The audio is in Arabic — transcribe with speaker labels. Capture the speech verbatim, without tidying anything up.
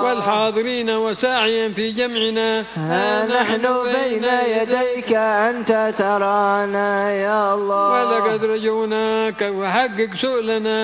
Speaker 1: والحاضرين وساعيا في جمعنا،
Speaker 2: ها نحن بين يديك أنت ترانا يا الله.
Speaker 1: ولقد رجوناك وحقق سؤلنا